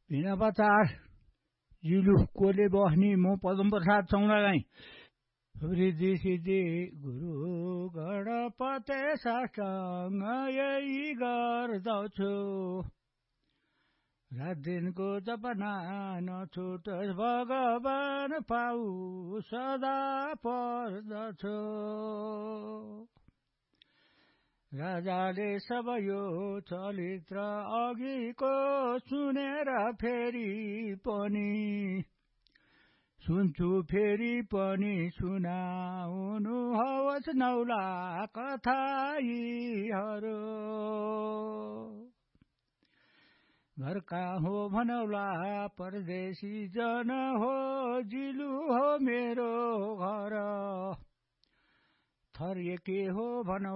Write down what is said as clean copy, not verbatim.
बिना बचार जिलु कोले बस्ने म पदम प्रसाद चौडागाई रिद्धि सिद्धि गुरु गणपते साष्टाङ्ग यही गर्दछु रात दिनको जपना नछुटोस् भगवान पाऊ सदा पर्दछु राजाले सब यो चरित्र अघिको सुनेर फेरि पनि सुन्छु फेरि पनि सुनाउनु हवस् नौला कथा यीहरू घर कहाँ हो भनौला परदेशी जन हो जिलु हो मेरो घर थर के हो भनौ